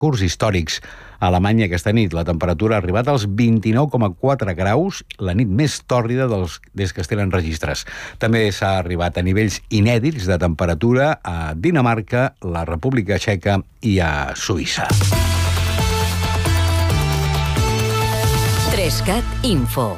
curs històrics. A Alemanya aquesta nit la temperatura ha arribat als 29,4 graus, la nit més tòrrida des que es tenen registres. També s'ha arribat a nivells inèdits de temperatura a Dinamarca, la República Txeca i a Suïssa. 3CAT Info.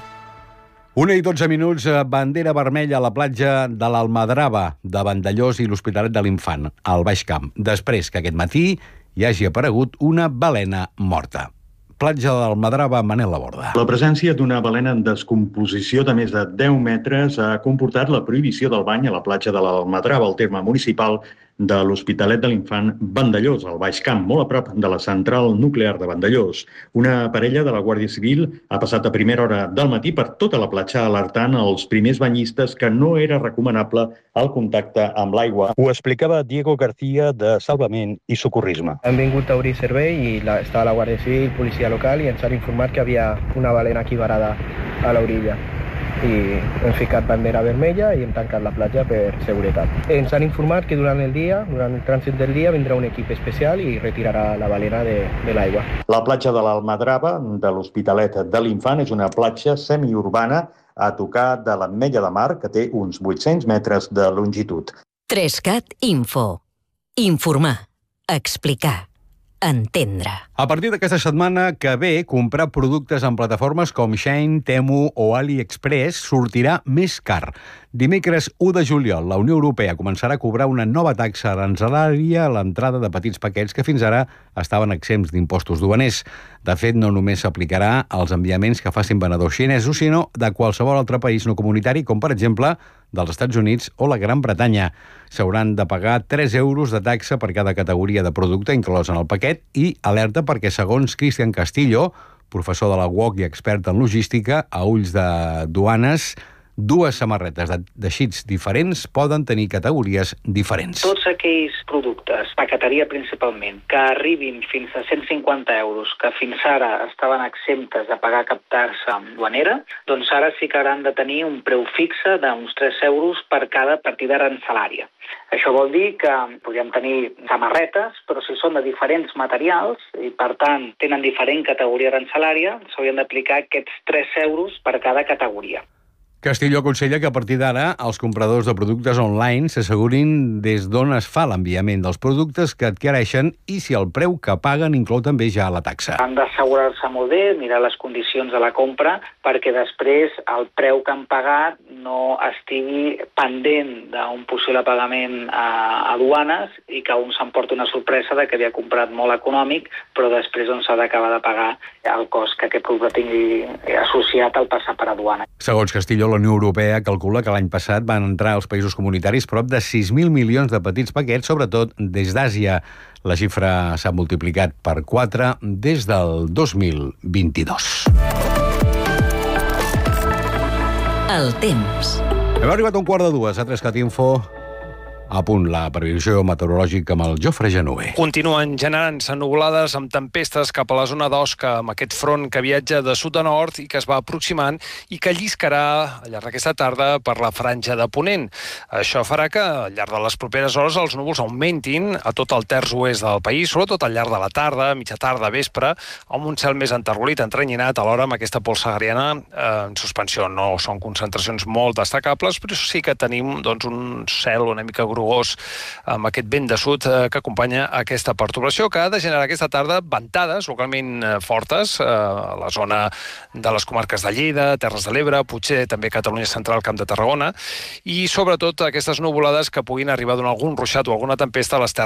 1:12, bandera vermella a la platja de l'Almadrava, de Vandellòs i l'Hospitalet de l'Infant, al Baix Camp, després que aquest matí hi hagi aparegut una balena morta. Platja de l'Almadrava, Manel Laborda. La presència d'una balena en descomposició de més de 10 metres ha comportat la prohibició del bany a la platja de l'Almadrava, al terme municipal de l'Hospitalet de l'Infant Vandellòs, al Baix Camp, molt a prop de la central nuclear de Vandellòs. Una parella de la Guàrdia Civil ha passat a primera hora del matí per tota la platja alertant els primers banyistes que no era recomanable el contacte amb l'aigua. Ho explicava Diego García, de Salvament i Socorrisme. Han vingut a obrir servei i estava la Guàrdia Civil, policia local, i ens han informat que hi havia una balena aquí varada a l'orilla. I hem ficat bandera vermella i hem tancat la platja per seguretat. Ens han informat que durant el trànsit del dia, vindrà un equip especial i retirarà la balena de l'aigua. La platja de l'Almadrava, de l'Hospitalet de l'Infant, és una platja semiurbana a tocar de l'Ametlla de Mar, que té uns 800 metres de longitud. 3CAT Info. Informar. Explicar. Entendre. A partir d'aquesta setmana que ve, comprar productes en plataformes com Shein, Temu o AliExpress sortirà més car. Dimecres 1 de juliol, la Unió Europea començarà a cobrar una nova taxa aranzelària a l'entrada de petits paquets que fins ara estaven exempts d'impostos duaners. De fet, no només s'aplicarà als enviaments que facin venedors xinesos, sinó de qualsevol altre país no comunitari, com per exemple dels Estats Units o la Gran Bretanya. S'hauran de pagar 3 euros de taxa per cada categoria de producte inclòs en el paquet i alerta perquè, segons Cristian Castillo, professor de la UOC i expert en logística, a ulls de duanes, dues samarretes de teixits diferents poden tenir categories diferents. Tots aquells productes, paqueteria principalment, que arribin fins a 150 euros, que fins ara estaven exemptes de pagar cap taxa duanera, doncs ara sí que hauran de tenir un preu fixe d'uns 3 euros per cada partida arancelària. Això vol dir que podríem tenir samarretes, però si són de diferents materials i, per tant, tenen diferent categoria arancelària, s'haurien d'aplicar aquests 3 euros per cada categoria. Castillo aconsella que a partir d'ara els compradors de productes online s'assegurin des d'on es fa l'enviament dels productes que adquireixen i si el preu que paguen inclou també ja la taxa. Han d'assegurar-se molt bé, mirar les condicions de la compra, perquè després el preu que han pagat no estigui pendent d'un possible pagament a aduanes i que un s'emporti una sorpresa de que havia comprat molt econòmic, però després s'ha d'acabar de pagar el cost que aquest producte tingui associat al passar per aduana. Segons Castillo, la Unió Europea calcula que l'any passat van entrar als països comunitaris prop de 6.000 milions de petits paquets, sobretot des d'Àsia. La xifra s'ha multiplicat per 4 des del 2022. El temps. Hem arribat a 1:15 a 3CAT Info. A punt la previsió meteorològica amb el Jofre Genover. Continuen generant-se nuvolades amb tempestes cap a la zona d'Osca, amb aquest front que viatja de sud a nord i que es va aproximant i que lliscarà al llarg d'aquesta tarda per la franja de ponent. Això farà que al llarg de les properes hores els núvols augmentin a tot el terç oest del país, sobretot al llarg de la tarda, mitja tarda, vespre, amb un cel més enterrolit, entrenyinat, alhora amb aquesta pols sahariana en suspensió. No són concentracions molt destacables, però sí que tenim un cel una mica grugós amb aquest vent de sud que acompanya aquesta pertorbació, que ha de generar aquesta tarda ventades localment fortes a la zona de les comarques de Lleida, Terres de l'Ebre, potser també Catalunya Central, Camp de Tarragona, i sobretot aquestes nuvolades que puguin arribar a donar algun ruixat o alguna tempesta a les terres